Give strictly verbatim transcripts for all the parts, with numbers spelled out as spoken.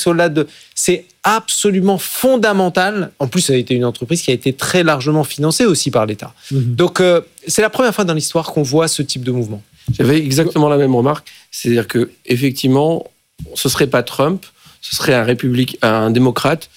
SpaceX, au-delà de... C'est absolument fondamental. En plus, ça a été une entreprise qui a été très largement financée aussi par l'État. Mmh. Donc, euh, c'est la première fois dans l'histoire qu'on voit ce type de mouvement. J'avais exactement la même remarque. C'est-à-dire que effectivement, ce serait pas Trump, ce serait un républicain, un démocrate.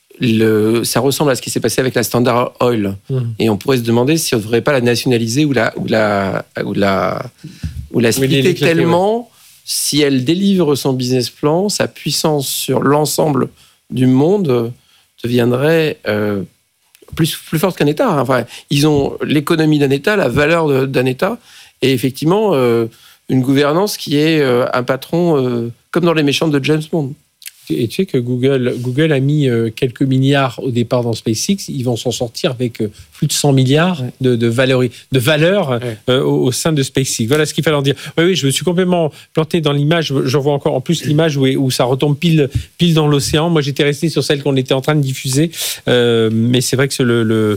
Le, ça ressemble à ce qui s'est passé avec la Standard Oil. Mmh. Et on pourrait se demander si on ne devrait pas la nationaliser ou la, ou la, ou la, ou la splitter oui, tellement, ouais. Si elle délivre son business plan, sa puissance sur l'ensemble du monde deviendrait euh, plus, plus forte qu'un État. Enfin, ils ont l'économie d'un État, la valeur de, d'un État, et effectivement, euh, une gouvernance qui est euh, un patron euh, comme dans les méchants de James Bond. Et tu sais que Google, Google a mis quelques milliards au départ dans SpaceX. Ils vont s'en sortir avec plus de cent milliards ouais. de, de, valeur, de valeur ouais. euh, au, au sein de SpaceX. Voilà ce qu'il fallait en dire. Oui, oui, je me suis complètement planté dans l'image. Je vois encore en plus l'image où, où ça retombe pile, pile dans l'océan. Moi, j'étais resté sur celle qu'on était en train de diffuser. Euh, mais c'est vrai que c'est le, le,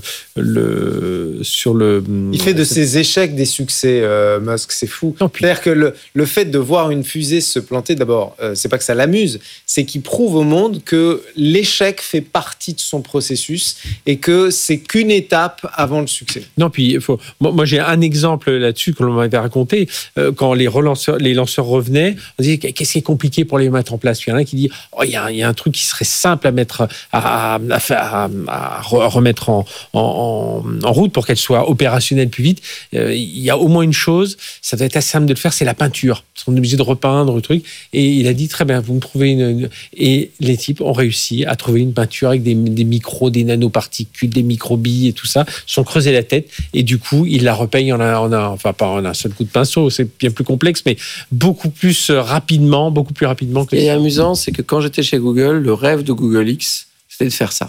le, sur le... Il fait de ses échecs des succès, euh, Musk. C'est fou. Non, puis... C'est-à-dire que le, le fait de voir une fusée se planter, d'abord, euh, c'est pas que ça l'amuse, c'est qu'il prouve au monde que l'échec fait partie de son processus et que c'est qu'une étape avant le succès. Non, puis il faut. Moi, moi, j'ai un exemple là-dessus que l'on m'avait raconté. Euh, quand les relanceurs, les lanceurs revenaient, on disait qu'est-ce qui est compliqué pour les mettre en place. Puis il y en a un qui dit oh, il y a, il y a un truc qui serait simple à mettre, à, à, à, à remettre en, en, en route pour qu'elle soit opérationnelle plus vite. Euh, il y a au moins une chose, ça doit être assez simple de le faire, c'est la peinture. Parce qu'on est obligé de repeindre le truc. Et il a dit très bien, vous me trouvez une, une et les types ont réussi à trouver une peinture avec des, des micros, des nanoparticules, des microbilles et tout ça. Ils se sont creusés la tête et du coup, ils la repeignent en un, en un, enfin pas en un seul coup de pinceau, c'est bien plus complexe, mais beaucoup plus rapidement, beaucoup plus rapidement que. Ce qui est amusant, c'est que quand j'étais chez Google, le rêve de Google X, c'était de faire ça.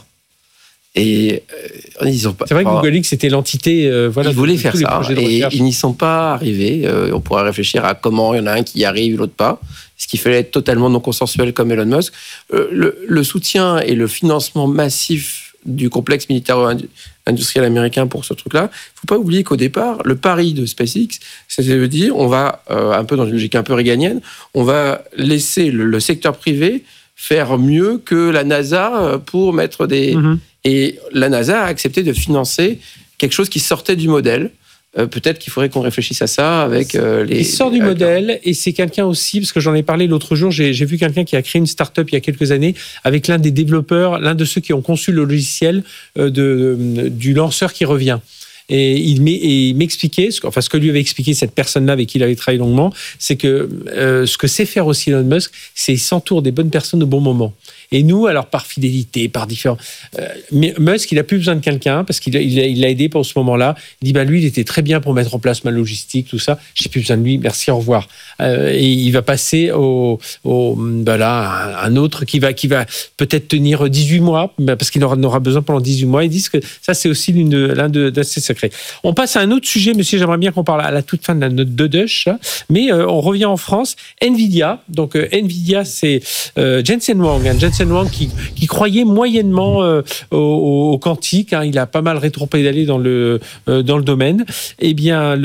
Et euh, ils ont pas. C'est vrai que enfin, Google X c'était l'entité. Euh, voilà, ils voulaient faire ça et ils n'y sont pas arrivés. Euh, on pourrait réfléchir à comment il y en a un qui y arrive, l'autre pas. Ce qu'il fallait être totalement non consensuel comme Elon Musk. Euh, le, le soutien et le financement massif du complexe militaire-industriel américain pour ce truc-là, il ne faut pas oublier qu'au départ, le pari de SpaceX, c'était de dire, on va, euh, un peu dans une logique un peu réganienne, on va laisser le, le secteur privé faire mieux que la NASA pour mettre des... Mm-hmm. Et la NASA a accepté de financer quelque chose qui sortait du modèle. Euh, peut-être qu'il faudrait qu'on réfléchisse à ça avec euh, les... Il sort du euh, modèle et c'est quelqu'un aussi, parce que j'en ai parlé l'autre jour, j'ai, j'ai vu quelqu'un qui a créé une start-up il y a quelques années avec l'un des développeurs, l'un de ceux qui ont conçu le logiciel euh, de, de, du lanceur qui revient. Et il, et il m'expliquait, enfin ce que lui avait expliqué cette personne-là avec qui il avait travaillé longuement, c'est que euh, ce que sait faire aussi Elon Musk, c'est qu'il s'entoure des bonnes personnes au bon moment. Et nous, alors par fidélité, par différents... Euh, mais Musk, il n'a plus besoin de quelqu'un parce qu'il a, il a, il a aidé pour ce moment-là. Il dit, bah, lui, il était très bien pour mettre en place ma logistique, tout ça. J'ai plus besoin de lui, merci, au revoir. Euh, et il va passer au, au bah là, un autre qui va, qui va peut-être tenir dix-huit mois, parce qu'il en aura besoin pendant dix-huit mois. Ils disent que ça, c'est aussi l'une de, l'un de, de ses secrets. On passe à un autre sujet, monsieur, j'aimerais bien qu'on parle à la toute fin de la note de Dush, mais euh, on revient en France. Nvidia, donc euh, Nvidia, c'est euh, Jensen Huang, hein, Jensen Huang qui, qui croyait moyennement euh, au, au quantique, hein, il a pas mal rétropédalé dans le, euh, dans le domaine. Eh bien,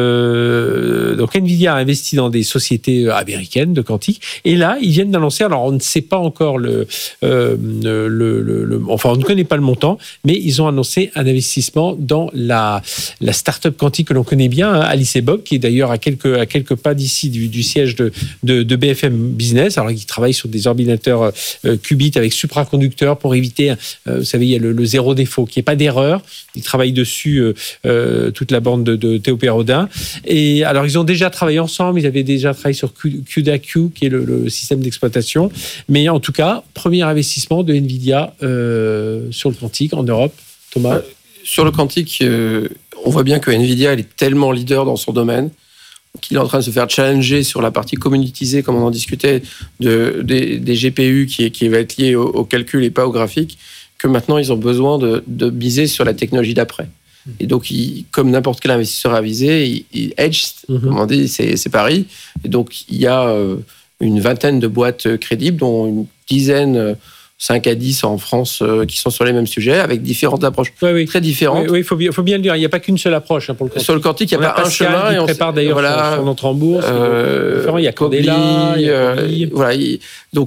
le, donc Nvidia a investi dans des sociétés américaines de quantique, et là, ils viennent d'annoncer, alors on ne sait pas encore le, euh, le, le, le enfin on ne connaît pas le montant, mais ils ont annoncé un investissement dans la, la start-up quantique que l'on connaît bien, hein, Alice et Bob, qui est d'ailleurs à quelques, à quelques pas d'ici du, du siège de, de, de B F M Business, alors ils travaillent sur des ordinateurs euh, qubits avec supraconducteurs pour éviter, euh, vous savez, il y a le, le zéro défaut, qu'il n'y ait pas d'erreur. Ils travaillent dessus, euh, euh, toute la bande de, de Théo Pérodin. Et alors, ils ont déjà travaillé ensemble, ils avaient déjà travaillé sur CUDA-Q, qui est le, le système d'exploitation. Mais en tout cas, premier investissement de Nvidia euh, sur le quantique en Europe. Thomas ? euh, Sur le quantique, euh, on voit bien que Nvidia, elle est tellement leader dans son domaine qu'il est en train de se faire challenger sur la partie commonétisée, comme on en discutait, de, des, des G P U qui, qui va être lié au, au calcul et pas au graphique, que maintenant ils ont besoin de, de miser sur la technologie d'après. Et donc, il, comme n'importe quel investisseur avisé, il, il hedge, mm-hmm. comme on dit, c'est, c'est Paris. Et donc, il y a euh, une vingtaine de boîtes crédibles, dont une dizaine, cinq à dix en France, euh, qui sont sur les mêmes sujets, avec différentes approches oui, oui. très différentes. Oui, il faut, faut bien le dire, il n'y a pas qu'une seule approche hein, pour le quantique. Sur le quantique, il n'y a, a pas Pascal, un chemin. Il et on prépare sait, d'ailleurs voilà, son, son entrée en bourse. Euh, il y a Candela, il y a euh, voilà, il, donc,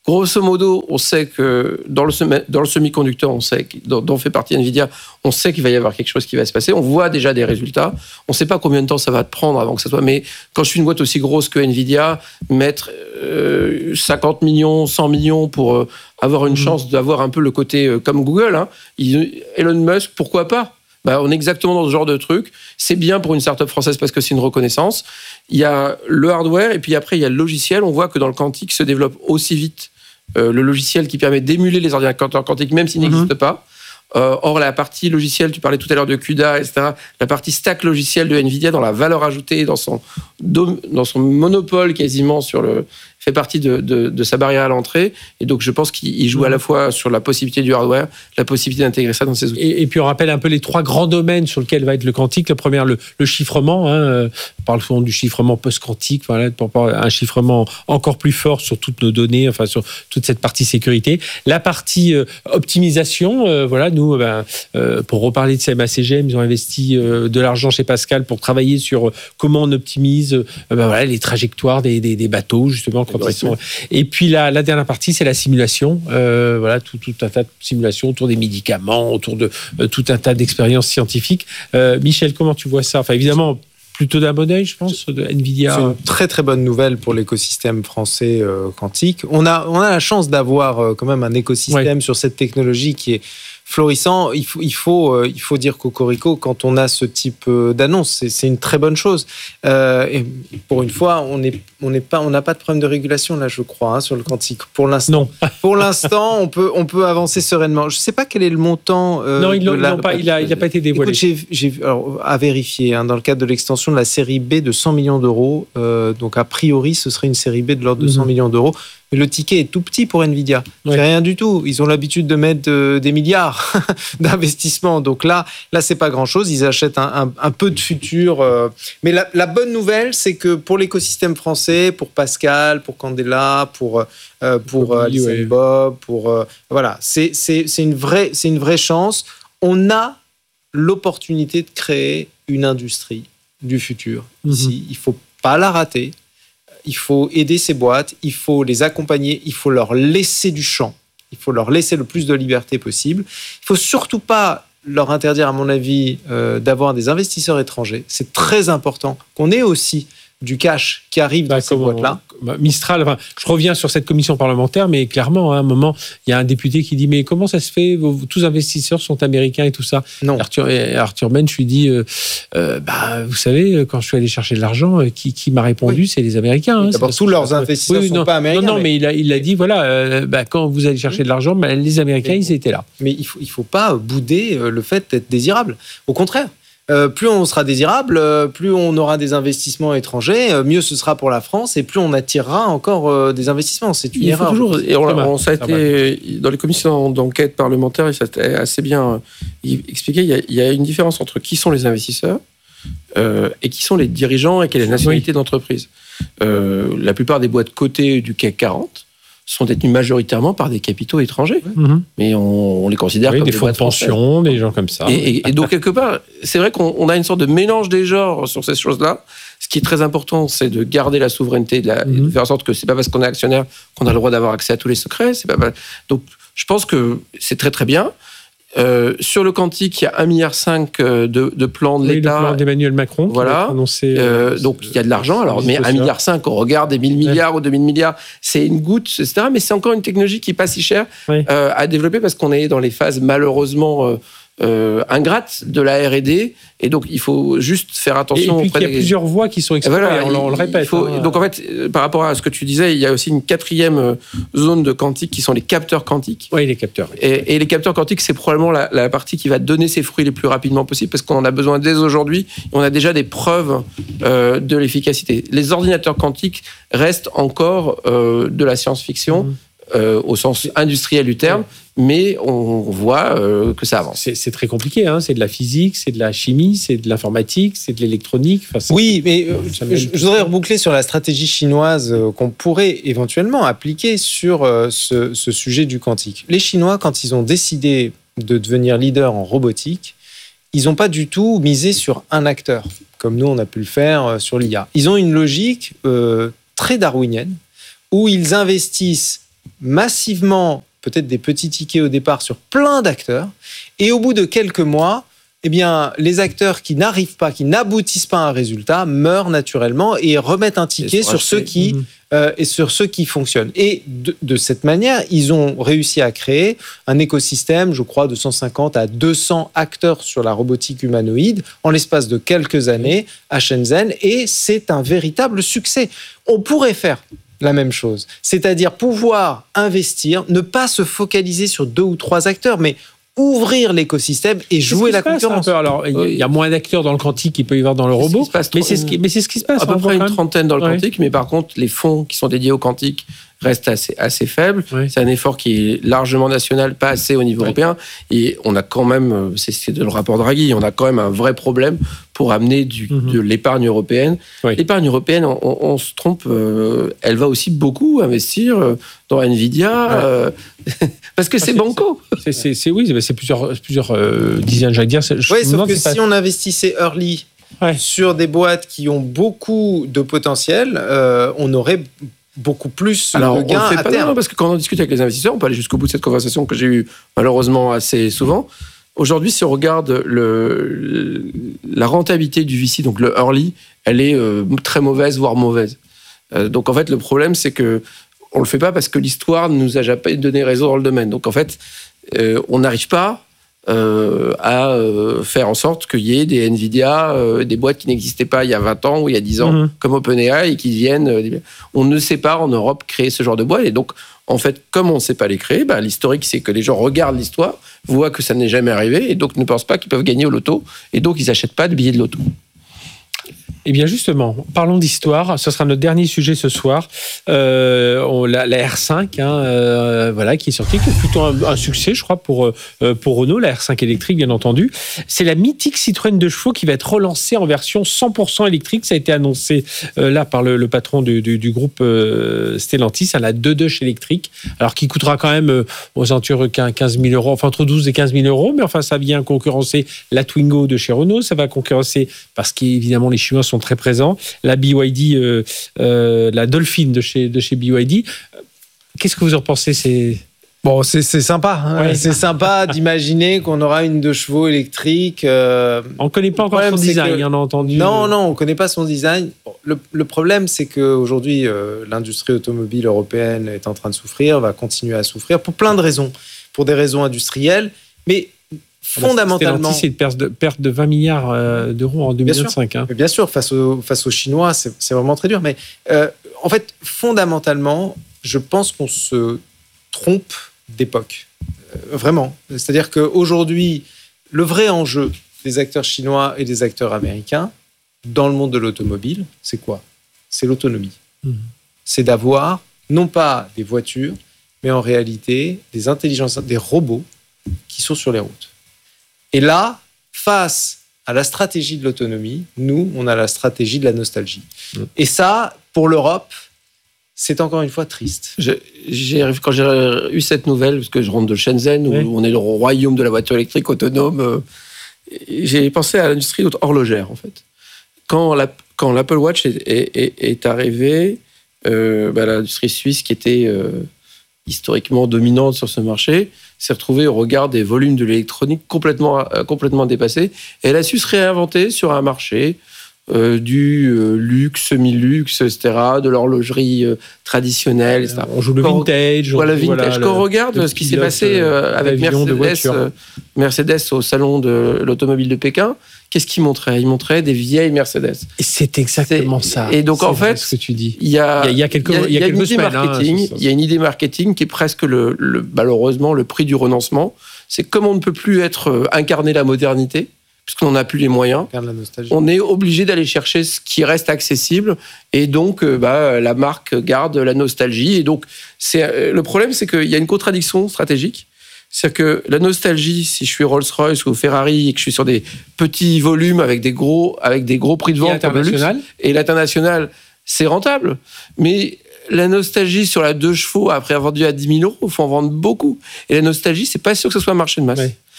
Grosso modo, on sait que dans le, semi- dans le semi-conducteur, on sait, dont, dont fait partie Nvidia, on sait qu'il va y avoir quelque chose qui va se passer. On voit déjà des résultats. On ne sait pas combien de temps ça va te prendre avant que ça soit. Mais quand je suis une boîte aussi grosse que Nvidia, mettre euh, cinquante millions, cent millions pour euh, avoir une mmh. chance d'avoir un peu le côté euh, comme Google, hein, Elon Musk, pourquoi pas? Bah, on est exactement dans ce genre de truc. C'est bien pour une start-up française parce que c'est une reconnaissance. Il y a le hardware et puis après, il y a le logiciel. On voit que dans le quantique se développe aussi vite euh, le logiciel qui permet d'émuler les ordinateurs quantiques, même s'ils mm-hmm. n'existent pas. Euh, or, la partie logicielle, tu parlais tout à l'heure de CUDA, et cetera, la partie stack logiciel de Nvidia, dans la valeur ajoutée, dans son, dans son monopole quasiment sur le... fait partie de, de, de sa barrière à l'entrée. Et donc, je pense qu'il joue à la fois sur la possibilité du hardware, la possibilité d'intégrer ça dans ses outils. Et, et puis, on rappelle un peu les trois grands domaines sur lesquels va être le quantique. Le premier, le, le chiffrement. Hein. On parle souvent du chiffrement post-quantique, voilà, pour un chiffrement encore plus fort sur toutes nos données, enfin, sur toute cette partie sécurité. La partie euh, optimisation, euh, voilà, nous, ben, euh, pour reparler de C M A C G M, ils ont investi euh, de l'argent chez Pascal pour travailler sur euh, comment on optimise euh, ben, voilà, les trajectoires des, des, des bateaux, justement. Sont... Et puis la, la dernière partie, c'est la simulation. Euh, voilà, tout, tout un tas de simulations autour des médicaments, autour de euh, tout un tas d'expériences scientifiques. Euh, Michel, comment tu vois ça? Enfin, évidemment, plutôt d'un bon oeil, je pense, de Nvidia. C'est une très très bonne nouvelle pour l'écosystème français euh, quantique. On a, on a la chance d'avoir euh, quand même un écosystème ouais. sur cette technologie qui est florissant. Il faut, il faut, euh, il faut dire cocorico quand on a ce type euh, d'annonce. C'est, c'est une très bonne chose. Euh, et pour une fois, on n'est on n'est pas, on n'a pas de problème de régulation là, je crois, hein, sur le quantique. Pour l'instant, non. pour l'instant, on peut, on peut avancer sereinement. Je ne sais pas quel est le montant. Euh, non, ils l'ont, la... ils l'ont pas, il a, il a pas été dévoilé. Écoute, j'ai, j'ai alors, à vérifier. Hein, dans le cadre de l'extension de la série B de cent millions d'euros, euh, donc a priori, ce serait une série B de l'ordre de cent mmh. millions d'euros. Mais le ticket est tout petit pour Nvidia. Ouais. C'est rien du tout. Ils ont l'habitude de mettre euh, des milliards d'investissements. Donc là, là, c'est pas grand-chose. Ils achètent un, un, un peu de futur. Euh. Mais la, la bonne nouvelle, c'est que pour l'écosystème français, pour Pascal, pour Candela, pour euh, pour euh, Alice ouais. Bob, pour euh, voilà, c'est c'est c'est une vraie c'est une vraie chance. On a l'opportunité de créer une industrie du futur. Mm-hmm. Ici, il faut pas la rater. Il faut aider ces boîtes, il faut les accompagner, il faut leur laisser du champ, il faut leur laisser le plus de liberté possible. Il ne faut surtout pas leur interdire, à mon avis, euh, d'avoir des investisseurs étrangers. C'est très important qu'on ait aussi du cash qui arrive dans bah, ces boîtes-là. Bah, Mistral, enfin, je reviens sur cette commission parlementaire, mais clairement, à un moment, il y a un député qui dit « Mais comment ça se fait? Tous les investisseurs sont américains et tout ça. » Non. Arthur, Arthur Mensch lui dit euh, euh, bah, « Vous savez, quand je suis allé chercher de l'argent, qui, qui m'a répondu, oui. c'est les Américains. Hein, » D'abord, tous leurs investisseurs ne oui, sont non, pas américains. Non, non, mais, mais il a, il a dit « Voilà, euh, bah, quand vous allez chercher de l'argent, bah, les Américains, mais, ils étaient là. » Mais il ne faut, il faut pas bouder le fait d'être désirable. Au contraire. Euh, plus on sera désirable, euh, plus on aura des investissements étrangers, euh, mieux ce sera pour la France et plus on attirera encore euh, des investissements. C'est une Il erreur. Faut toujours, et on, on, ça a été, dans les commissions d'enquête parlementaire, ça a été assez bien expliqué. Il y a, il y a une différence entre qui sont les investisseurs euh, et qui sont les dirigeants et quelle est la nationalité oui. d'entreprise. Euh, la plupart des boîtes cotées du C A C quarante sont détenus majoritairement par des capitaux étrangers. Mmh. Mais on, on les considère oui, comme des, des fonds de pension, des gens comme ça. Et, et, et donc, quelque part, c'est vrai qu'on on a une sorte de mélange des genres sur ces choses-là. Ce qui est très important, c'est de garder la souveraineté de la, mmh. et de faire en sorte que c'est pas parce qu'on est actionnaire qu'on a le droit d'avoir accès à tous les secrets. C'est pas, donc, je pense que c'est très, très bien. Euh, sur le quantique, il y a un virgule cinq milliard de, de plans de oui, l'État. Le plan d'Emmanuel Macron. Voilà. Annoncé, euh, donc, il y a de l'argent. Alors, mais un virgule cinq milliard, on regarde des mille milliards ouais. ou deux mille milliards, c'est une goutte, et cetera. Mais c'est encore une technologie qui n'est pas si chère ouais. euh, à développer parce qu'on est dans les phases malheureusement euh, euh, ingrates de la R et D. Et donc, il faut juste faire attention. Et puis, il y a des... plusieurs voies qui sont explorées, voilà, on, on le répète. Faut... Hein. Donc, en fait, euh, par rapport à ce que tu disais, il y a aussi une quatrième euh, zone de quantique qui sont les capteurs quantiques. Oui, les capteurs. Et, et les capteurs quantiques, c'est probablement la, la partie qui va donner ses fruits les plus rapidement possible parce qu'on en a besoin dès aujourd'hui. On a déjà des preuves euh, de l'efficacité. Les ordinateurs quantiques restent encore euh, de la science-fiction. Mmh. Euh, au sens industriel du terme, ouais. mais on voit euh, que ça avance. C'est, c'est très compliqué, hein. C'est de la physique, c'est de la chimie, c'est de l'informatique, c'est de l'électronique. Enfin, c'est... Oui, mais euh, je, je voudrais reboucler sur la stratégie chinoise euh, qu'on pourrait éventuellement appliquer sur euh, ce, ce sujet du quantique. Les Chinois, quand ils ont décidé de devenir leader en robotique, ils n'ont pas du tout misé sur un acteur, comme nous on a pu le faire euh, sur l'I A. Ils ont une logique euh, très darwinienne, où ils investissent massivement, peut-être des petits tickets au départ sur plein d'acteurs. Et au bout de quelques mois, eh bien, les acteurs qui n'arrivent pas, qui n'aboutissent pas à un résultat, meurent naturellement et remettent un ticket sur ceux qui mmh. euh, et sur ceux qui fonctionnent. Et de, de cette manière, ils ont réussi à créer un écosystème, je crois, de cent cinquante à deux cents acteurs sur la robotique humanoïde en l'espace de quelques années à Shenzhen. Et c'est un véritable succès. On pourrait faire la même chose, c'est-à-dire pouvoir investir, ne pas se focaliser sur deux ou trois acteurs, mais ouvrir l'écosystème et jouer la concurrence. Alors, il y a moins d'acteurs dans le quantique qu'il peut y avoir dans le robot, mais c'est ce qui, mais c'est ce qui se passe. À peu près une trentaine dans le ouais. quantique, mais par contre, les fonds qui sont dédiés au quantique restent assez, assez faibles. Ouais. C'est un effort qui est largement national, pas assez au niveau ouais. européen. Et on a quand même, c'est, c'est de le rapport Draghi, on a quand même un vrai problème pour amener du, mm-hmm. de l'épargne européenne. Ouais. L'épargne européenne, on, on, on se trompe, euh, elle va aussi beaucoup investir dans Nvidia, ouais. euh, parce que ah, c'est, c'est banco. C'est, c'est, c'est, oui, c'est plusieurs, plusieurs euh, dizaines, j'allais dire. Oui, sauf que si pas... on investissait early ouais. sur des boîtes qui ont beaucoup de potentiel, euh, on aurait beaucoup plus Alors, de gains on le fait à pas terme. Non, parce que quand on discute avec les investisseurs, on peut aller jusqu'au bout de cette conversation que j'ai eue malheureusement assez souvent. Aujourd'hui, si on regarde le, le, la rentabilité du V C, donc le early, elle est euh, très mauvaise, voire mauvaise. Euh, donc en fait, le problème, c'est que on le fait pas parce que l'histoire ne nous a jamais donné raison dans le domaine. Donc en fait, euh, on n'arrive pas euh, à euh, faire en sorte qu'il y ait des Nvidia, euh, des boîtes qui n'existaient pas il y a vingt ans ou il y a dix ans, mmh. comme OpenAI, et qui viennent... Euh, on ne sait pas en Europe créer ce genre de boîte. Et donc, en fait, comme on ne sait pas les créer, bah, l'historique, c'est que les gens regardent l'histoire, voient que ça n'est jamais arrivé, et donc ne pensent pas qu'ils peuvent gagner au loto. Et donc, ils n'achètent pas de billets de loto. Eh bien justement, parlons d'histoire. Ce sera notre dernier sujet ce soir. Euh, on, la, la R cinq, hein, euh, voilà, qui est sortie, qui est plutôt un, un succès, je crois, pour euh, pour Renault. La R cinq électrique, bien entendu. C'est la mythique Citroën deux chevaux qui va être relancée en version cent pour cent électrique. Ça a été annoncé euh, là par le, le patron du, du, du groupe euh, Stellantis, hein, la deux deux électrique. Alors qui coûtera quand même euh, aux alentours de quinze mille euros, enfin entre douze et quinze mille euros. Mais enfin, ça vient concurrencer la Twingo de chez Renault. Ça va concurrencer parce qu'évidemment les Chinois sont très présents. La B Y D, euh, euh, la Dolphin de chez, de chez B Y D. Qu'est-ce que vous en pensez? C'est... Bon, c'est, c'est sympa. Hein. Ouais. C'est sympa d'imaginer qu'on aura une deux chevaux électrique. Euh... On ne connaît pas encore son design, que... on a entendu. Non, non, on ne connaît pas son design. Bon, le, le problème, c'est qu'aujourd'hui, euh, l'industrie automobile européenne est en train de souffrir, va continuer à souffrir pour plein de raisons. Pour des raisons industrielles, mais fondamentalement, c'est une perte de, perte de vingt milliards d'euros en deux mille vingt-cinq. Bien sûr, hein. bien sûr face, aux, face aux Chinois, c'est, c'est vraiment très dur. Mais euh, en fait, fondamentalement, je pense qu'on se trompe d'époque. Euh, vraiment. C'est-à-dire qu'aujourd'hui, le vrai enjeu des acteurs chinois et des acteurs américains dans le monde de l'automobile, c'est quoi? C'est l'autonomie. Mmh. C'est d'avoir, non pas des voitures, mais en réalité, des intelligences, des robots qui sont sur les routes. Et là, face à la stratégie de l'autonomie, nous, on a la stratégie de la nostalgie. Mmh. Et ça, pour l'Europe, c'est encore une fois triste. J'ai, j'ai, quand j'ai eu cette nouvelle, parce que je rentre de Shenzhen, oui. où on est le royaume de la voiture électrique autonome, euh, j'ai pensé à l'industrie horlogère, en fait. Quand, la, quand l'Apple Watch est, est, est, est arrivé, euh, bah, l'industrie suisse qui était euh, historiquement dominante sur ce marché s'est retrouvée au regard des volumes de l'électronique complètement, euh, complètement dépassés. Et elle a su se réinventer sur un marché euh, du euh, luxe, semi-luxe, et cetera, de l'horlogerie euh, traditionnelle, et cetera. On joue le quand vintage. On, voilà, vintage. Voilà, quand on regarde ce qui s'est passé euh, avec Mercedes, euh, Mercedes au salon de l'automobile de Pékin, qu'est-ce qu'il montrait? Il montrait des vieilles Mercedes. Et c'est exactement c'est, ça. Et donc, c'est en fait, ce que tu dis. Il y a, il y a quelques, il y a, il y a quelques une idée semaines, marketing. Hein, il y a une idée marketing qui est presque le, le, malheureusement le prix du renoncement. C'est comme on ne peut plus être incarner la modernité, puisqu'on n'a plus les moyens. On est obligé d'aller chercher ce qui reste accessible, et donc bah, la marque garde la nostalgie. Et donc, c'est, le problème, c'est qu'il y a une contradiction stratégique. C'est-à-dire que la nostalgie, si je suis Rolls-Royce ou Ferrari et que je suis sur des petits volumes avec des gros, avec des gros prix de vente pour le luxe, et l'international, c'est rentable. Mais la nostalgie sur la deux chevaux, après avoir vendu à dix mille euros, il faut en vendre beaucoup. Et la nostalgie, c'est pas sûr que ce soit un marché de masse. Ouais.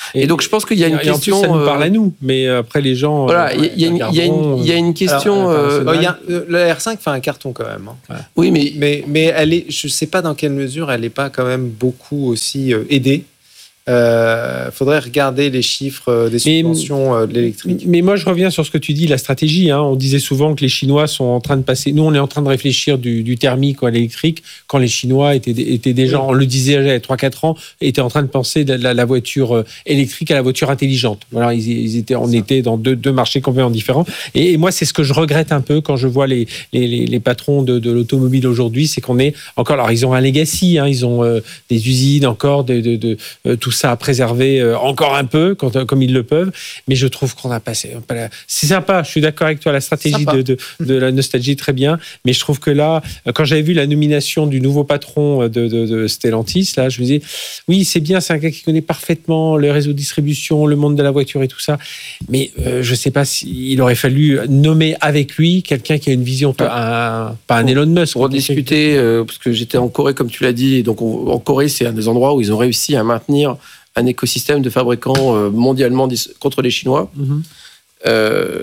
Et, et donc, je pense qu'il y a une et question. En plus, ça nous euh... parle à nous, mais après, les gens. Voilà, il euh, y, y, y, y, y a une question. Alors, euh, euh, y a, euh, le R cinq fait un carton quand même. Hein. Ouais. Oui, mais. mais. Mais elle est, je ne sais pas dans quelle mesure elle n'est pas quand même beaucoup aussi euh, aidée. Il euh, faudrait regarder les chiffres des subventions mais, euh, de l'électrique. Mais moi, je reviens sur ce que tu dis, la stratégie. Hein. On disait souvent que les Chinois sont en train de passer... Nous, on est en train de réfléchir du, du thermique à l'électrique, quand les Chinois étaient, étaient déjà, oui. on le disait il y a trois quatre ans, étaient en train de penser de la, la voiture électrique à la voiture intelligente. Voilà, ils, ils étaient, on était dans deux, deux marchés complètement différents. Et, et moi, c'est ce que je regrette un peu quand je vois les, les, les, les patrons de, de l'automobile aujourd'hui, c'est qu'on est encore... Alors, ils ont un legacy, hein, ils ont euh, des usines encore, de, de, de, de tout ça à préserver euh, encore un peu, quand, comme ils le peuvent, mais je trouve qu'on a passé... C'est sympa, je suis d'accord avec toi, la stratégie de, de, de la nostalgie, très bien, mais je trouve que là, quand j'avais vu la nomination du nouveau patron de, de, de Stellantis, là, je me disais, oui, c'est bien, c'est un gars qui connaît parfaitement le réseau de distribution, le monde de la voiture et tout ça, mais euh, je ne sais pas s'il aurait fallu nommer avec lui quelqu'un qui a une vision, pas un, pas un Elon Musk. Pour discuter, euh, parce que j'étais en Corée, comme tu l'as dit, et donc on, en Corée, c'est un des endroits où ils ont réussi à maintenir un écosystème de fabricants euh, mondialement dis- contre les Chinois. Mm-hmm. Euh,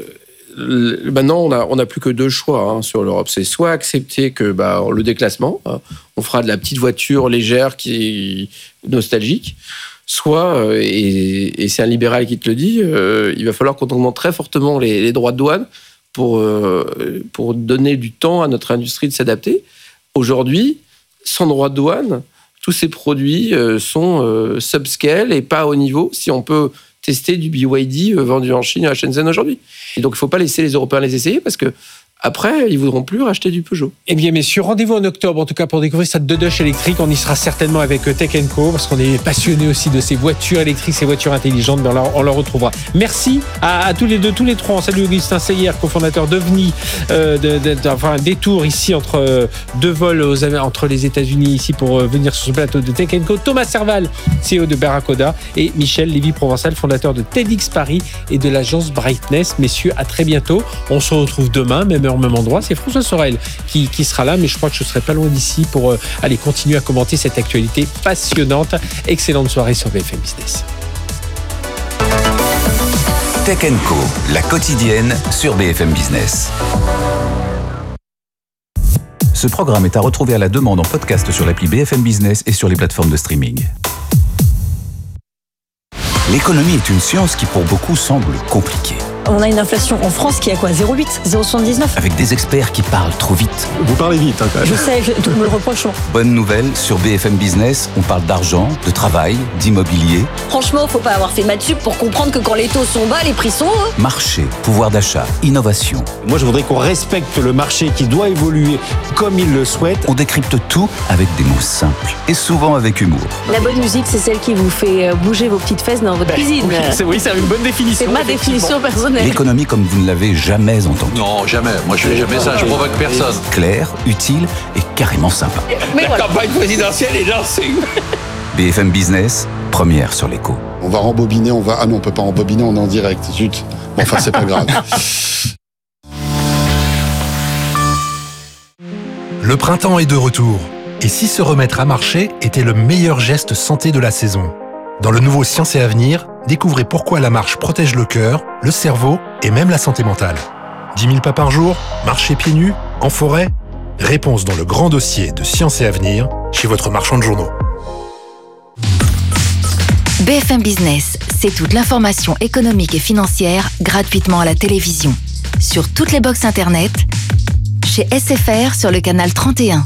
le, maintenant, on a, on a plus que deux choix hein, sur l'Europe. C'est soit accepter que bah, le déclassement, hein, on fera de la petite voiture légère qui est nostalgique, soit, euh, et, et c'est un libéral qui te le dit, euh, il va falloir qu'on augmente très fortement les, les droits de douane pour, euh, pour donner du temps à notre industrie de s'adapter. Aujourd'hui, sans droits de douane, tous ces produits euh, sont euh, subscale et pas à haut niveau si on peut tester du B Y D euh, vendu en Chine à Shenzhen aujourd'hui. Et donc, il ne faut pas laisser les Européens les essayer parce que après, ils ne voudront plus racheter du Peugeot. Eh bien, messieurs, rendez-vous en octobre, en tout cas, pour découvrir cette Dodoche électrique. On y sera certainement avec Tech and Co, parce qu'on est passionnés aussi de ces voitures électriques, ces voitures intelligentes. Mais on leur, on leur retrouvera. Merci à, à tous les deux, tous les trois. On salue Augustin Seyer, cofondateur d'OVNI, euh, de, de, de, enfin, un détour ici entre euh, deux vols aux, entre les États-Unis ici pour euh, venir sur ce plateau de Tech and Co. Thomas Serval, C E O de Barracoda, et Michel Lévy-Provençal, fondateur de TEDx Paris et de l'agence Brightness. Messieurs, à très bientôt. On se retrouve demain, même heure, même endroit. C'est François Sorel qui, qui sera là, mais je crois que je serai pas loin d'ici pour euh, aller continuer à commenter cette actualité passionnante. Excellente soirée sur B F M Business. Tech and Co, la quotidienne sur B F M Business. Ce programme est à retrouver à la demande en podcast sur l'appli B F M Business et sur les plateformes de streaming. L'économie est une science qui pour beaucoup semble compliquée. On a une inflation en France qui est à quoi ? zéro virgule huit, zéro virgule soixante-dix-neuf. Avec des experts qui parlent trop vite. Vous parlez vite, hein, quand même. Je sais, je, tout me le reproche. Bonne nouvelle, sur B F M Business, on parle d'argent, de travail, d'immobilier. Franchement, faut pas avoir fait maths sup pour comprendre que quand les taux sont bas, les prix sont hauts. Marché, pouvoir d'achat, innovation. Moi, je voudrais qu'on respecte le marché qui doit évoluer comme il le souhaite. On décrypte tout avec des mots simples et souvent avec humour. La bonne musique, c'est celle qui vous fait bouger vos petites fesses dans votre ben, cuisine. Oui, c'est, oui, c'est une bonne définition. C'est ma définition personnelle. L'économie comme vous ne l'avez jamais entendue. Non, jamais. Moi, je fais jamais ça. Je provoque personne. Clair, utile et carrément sympa. Mais La voilà. campagne présidentielle est lancée. B F M Business, première sur l'écho. On va rembobiner, on va... Ah non, on peut pas rembobiner, on est en direct. Zut. Bon, enfin, c'est pas grave. Le printemps est de retour. Et si se remettre à marcher était le meilleur geste santé de la saison ? Dans le nouveau Science et Avenir, découvrez pourquoi la marche protège le cœur, le cerveau et même la santé mentale. dix mille pas par jour, marcher pieds nus, en forêt ? Réponse dans le grand dossier de Science et Avenir, chez votre marchand de journaux. B F M Business, c'est toute l'information économique et financière gratuitement à la télévision. Sur toutes les box internet, chez S F R sur le canal trente et un,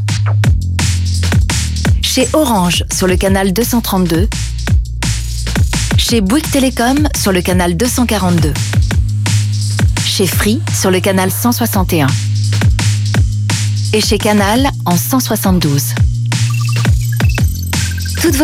chez Orange sur le canal deux cent trente-deux, chez Bouygues Télécom sur le canal deux cent quarante-deux, chez Free sur le canal cent soixante et un et chez Canal en cent soixante-douze.